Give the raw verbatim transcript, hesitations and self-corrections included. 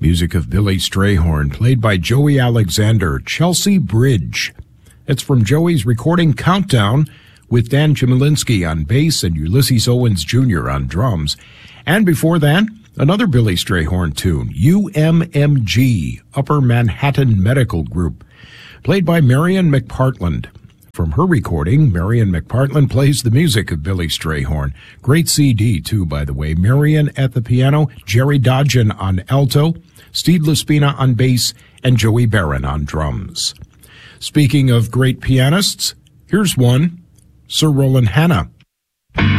Music of Billy Strayhorn, played by Joey Alexander, Chelsea Bridge. It's from Joey's recording Countdown, with Dan Chmielewski on bass and Ulysses Owens Junior on drums. And before that, another Billy Strayhorn tune, U M M G, Upper Manhattan Medical Group, played by Marion McPartland. From her recording, Marion McPartland plays the music of Billy Strayhorn. Great C D, too, by the way. Marion at the piano, Jerry Dodgen on alto, Steve Laspina on bass, and Joey Barron on drums. Speaking of great pianists, here's one, Sir Roland Hanna.